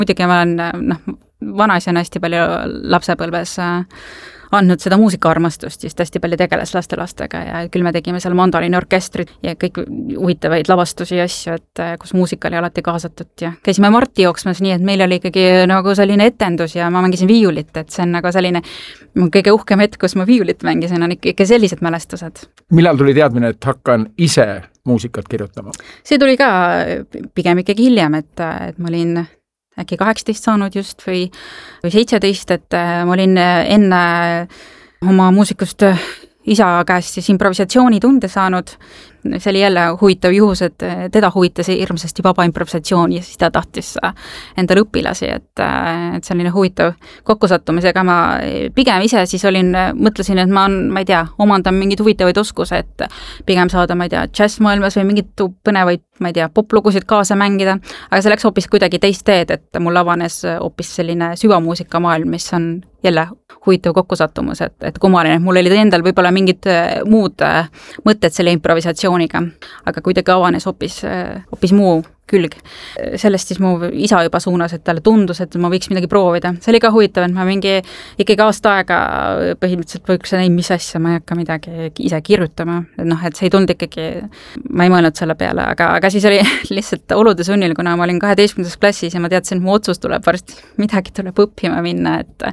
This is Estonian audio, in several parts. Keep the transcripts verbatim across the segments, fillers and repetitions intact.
muidugi ma olen noh, vanaisana hästi palju lapsepõlves andnud seda muusikaarmastust, just hästi palju tegeles lastelastega ja küll me tegime seal mandoliini orkestrit ja kõik huvitavaid lavastusi ja asju, et kus muusika oli alati kaasatud ja käisime Marti jooksmas nii, et meil oli ikkagi nagu selline etendus ja ma mängisin viiulit, et see on nagu selline kõige uhkem hetk, kus ma viiulit mängisin, on ikka sellised mälestused. Millal tuli teadmine, et hakkan ise muusikat kirjutama? See tuli ka pigem ikkagi hiljem, et, et ma olin äkki kaheksateist saanud just või, või seitseteist, et ma olin enne oma muusikust isa käest siis improvisatsioonitunde saanud. See oli jälle huvitav juhus, et teda huvitas hirmsasti vaba improvisatsioon ja siis ta tahtis endale õpilasi, et, et selline huvitav kokkusattumisega ma pigem ise siis olin, mõtlesin, et ma, on, ma ei tea, omandan mingid huvitavaid oskuse, et pigem saada, ma ei tea, džässmaailmas või mingid põnevaid, ma ei tea, poplugusid kaasa mängida, aga see läks hoopis kuidagi teist teed, et mul avanes hoopis selline süvamuusika maailm, mis on jälle huvitav kokkusattumus, et, et kummaline, et mul olid endal võib-olla mingid muud mõtted selle improvisatsiooniga, aga kuidagi avanes hoopis, hoopis muu külg. Sellest siis mu isa juba suunas, et talle tundus, et ma võiks midagi proovida. See oli ka huvitav, et ma mingi ikkagi aasta aega põhimõtteliselt võiks ei, mis asja, ma ei hakka midagi ise kirjutama. Et noh, et see ei tulnud ikkagi, ma ei mõelnud selle peale, aga, aga siis oli lihtsalt olude sunnil, kuna ma olin kaheteistkümnendas klassis ja ma teadsin, et mu otsus tuleb varsti midagi tuleb õppima minna, et,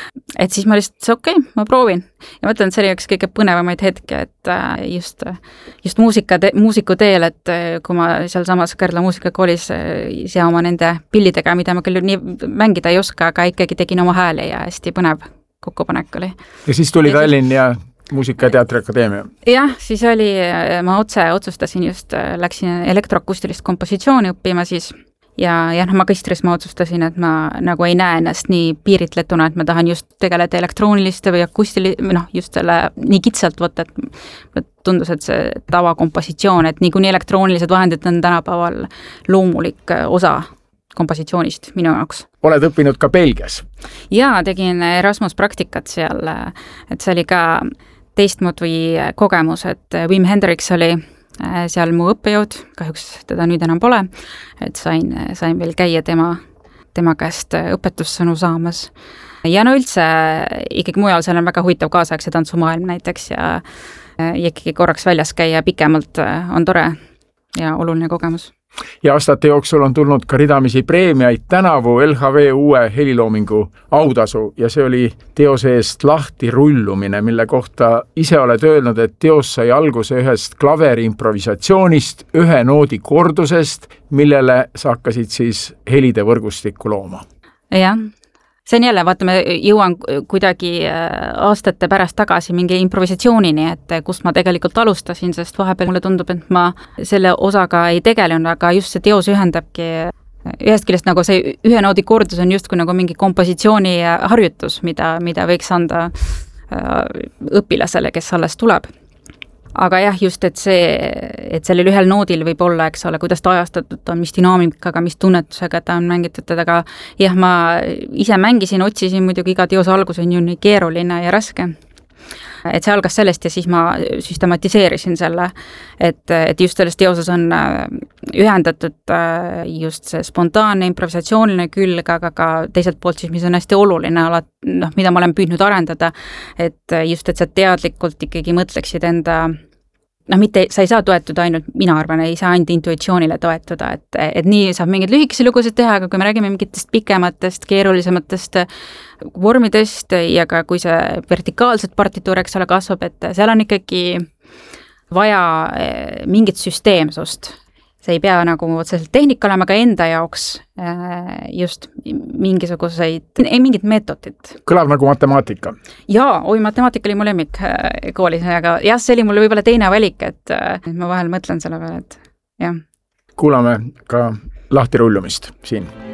et siis ma lihtsalt, okei, okay, ma proovin. Ja mõtlen, et see oli üks kõige põnevamaid hetke, et just, just muusika, muusiku teel, et kui ma seal samas Kärdla muusikakoolis ise oma nende pillidega, mida ma küll nii mängida ei oska, aga ikkagi tegin oma hääli ja hästi põnev kokkupanek oli. Ja siis tuli ja Tallinn ja Muusika- ja Teatriakadeemia? Jah, siis oli, ma otse otsustasin just, läksin elektroakustilist kompositsiooni õppima siis ja, ja noh, magistris ma otsustasin, et ma nagu ei näe ennast nii piiritletuna, et ma tahan just tegeleda elektrooniliste või akustili-, noh, just selle nii kitsalt võtta, et tundus, et see tavakompositsioon, et niikuni elektroonilised vahendid on tänapäeval loomulik osa kompositsioonist minu jaoks. Oled õppinud ka Belgias? Jaa, tegin Erasmus praktikat seal, et see oli ka teistmoodi kogemus, et Wim Hendrix oli seal mu õppejõud, kahjuks teda nüüd enam pole, et sain, sain veel käia tema, tema käest õpetussõnu saamas. Ja no üldse ikkagi mujal seal on väga huvitav kaasaegse tantsumaailm näiteks ja, ja ikkagi korraks väljas käia pikemalt on tore ja oluline kogemus. Ja aastate jooksul on tulnud ka ridamisi preemiaid tänavu L H V uue heliloomingu autasu ja see oli teose eest lahti rullumine, mille kohta ise oled öelnud, et teos sai alguse ühest klaveri improvisatsioonist, ühe noodi kordusest, millele sa hakkasid siis helide võrgustikku looma. Jah. See on jälle, vaata, ma jõuan kuidagi aastate pärast tagasi mingi improvisatsioonini, et kust ma tegelikult alustasin, sest vahepeal mulle tundub, et ma selle osaga ei tegelenud, aga just see teos ühendabki ühest küljest nagu see ühe noodi kordus on justkui nagu mingi kompositsiooni harjutus, mida, mida võiks anda õpilasele, kes alles tuleb. Aga jah, just, et see, et sellel ühel noodil võib olla, eks ole, kuidas ta ajastatud on, mis dünaamikaga, mis tunnetusega ta on mängitud, aga jah, ma ise mängisin, otsisin muidugi iga teose algus on ju nii keeruline ja raske. Et see algas sellest ja siis ma süstematiseerisin selle, et, et just selles teoses on ühendatud just see spontaanne improvisatsiooniline külg, aga ka teiselt poolt siis, mis on hästi oluline, noh, mida ma olen püüdnud arendada, et just, et sa teadlikult ikkagi mõtleksid enda, noh, mitte, sa ei saa toetuda ainult, mina arvan, ei saa ainult intuitsioonile toetuda, et, et nii saab mingeid lühikesi lugusid teha, aga kui me räägime mingitest pikematest, keerulisematest vormidest ja ka kui see vertikaalset partituur, eks ole, kasvab, et seal on ikkagi vaja mingit süsteemsust. See ei pea nagu otseselt tehnika olema, aga enda jaoks just mingisuguseid, ei mingit meetodit. Kõlab nagu matemaatika. Jaa, oi, matemaatika oli mu lemmik koolis, aga jah, see oli mulle võib-olla teine valik, et ma vahel mõtlen selle peale, et jah. Kuulame ka lahtirullumist siin.